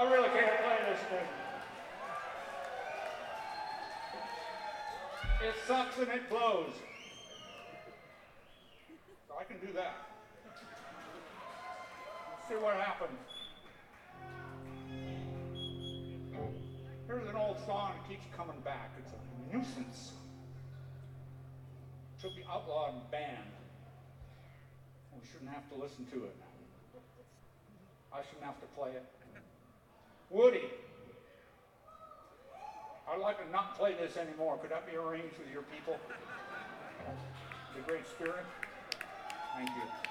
I really can't play this thing. It sucks and it blows. So I can do that. Let's see what happens. Here's an old song that keeps coming back. It's a nuisance. It should be outlawed and banned. We shouldn't have to listen to it. I shouldn't have to play it. Woody, I'd like to not play this anymore. Could that be arranged with your people? The Great Spirit? Thank you.